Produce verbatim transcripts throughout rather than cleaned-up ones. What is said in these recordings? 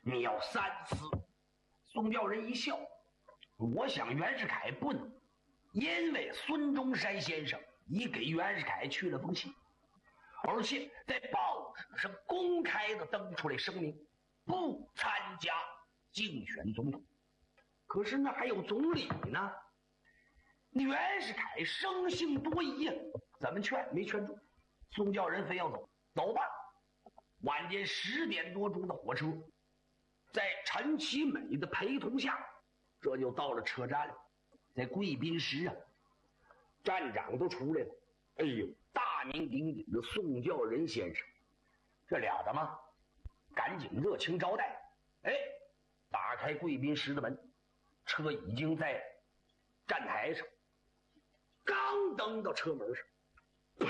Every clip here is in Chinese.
你要三次。宋教仁一笑，我想袁世凯不能，因为孙中山先生已给袁世凯去了封信，而且在报纸上公开的登出来声明，不参加竞选总统。可是那还有总理呢，袁世凯生性多疑呀，怎么劝没劝住。宋教仁非要走，走吧。晚间十点多钟的火车，在陈其美的陪同下，这就到了车站了。在贵宾室啊，站长都出来了。哎呦，大名鼎鼎的宋教仁先生，这了得吗？赶紧热情招待。哎，打开贵宾室的门，车已经在站台上，刚登到车门上，啪，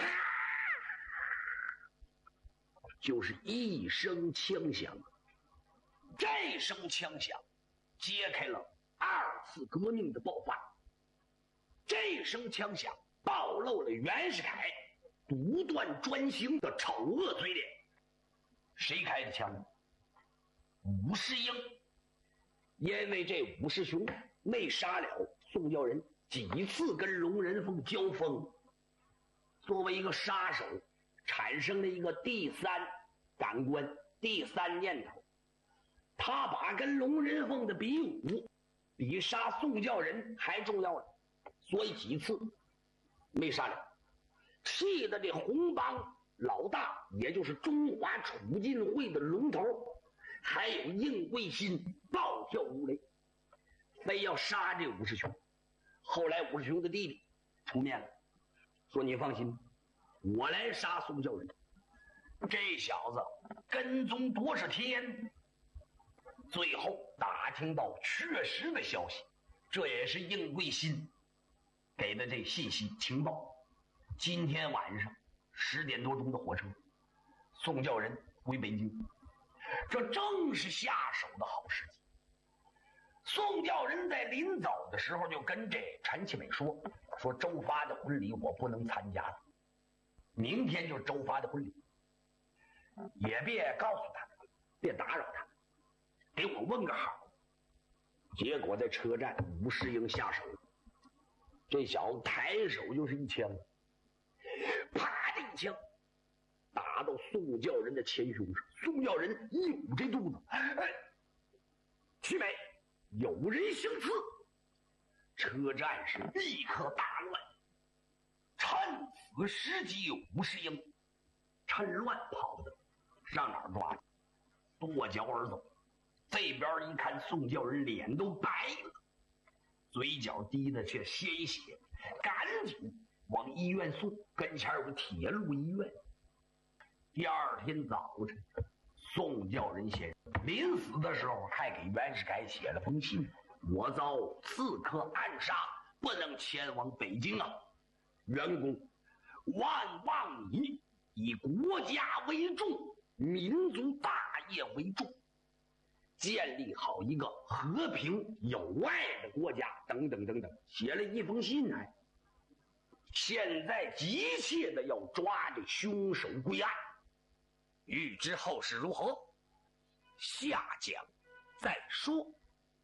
就是一声枪响。这声枪响揭开了二次革命的爆发。这声枪响暴露了袁世凯独断专行的丑恶嘴脸。谁开的枪？武世英。因为这武世雄没杀了宋教仁，几次跟龙人凤交锋，作为一个杀手，产生了一个第三感官、第三念头。他把跟龙人凤的比武比杀宋教仁还重要了，所以几次没杀了，气得这红帮老大，也就是中华促进会的龙头，还有应贵新暴跳如雷，非要杀这武世雄。后来武世雄的弟弟出面了，说你放心，我来杀宋教仁。这小子跟踪多少天，最后打听到确实的消息，这也是应贵新给的这信息情报。今天晚上十点多钟的火车，宋教仁回北京，这正是下手的好时机。宋教仁在临走的时候就跟这陈其美说：“说周发的婚礼我不能参加了，明天就是周发的婚礼，也别告诉他，别打扰他，给我问个好。”结果在车站，武世英下手，这小子抬手就是一枪，啪的一枪打到宋教仁的前胸上。宋教仁扭着肚子，哎，其美有人行刺，车站是立刻大乱。趁此时机，武世英趁乱跑的，上哪儿抓去？跺脚而走。这边一看，宋教仁脸都白了，嘴角滴的却鲜血，赶紧往医院送。跟前有个铁路医院。第二天早晨，宋教仁先生临死的时候还给袁世凯写了封信：我遭刺客暗杀，不能前往北京啊！袁公，万望你以国家为重，民族大业为重，建立好一个和平友爱的国家，等等等等，写了一封信来。现在急切的要抓这凶手归案，欲知后事如何，下讲再说。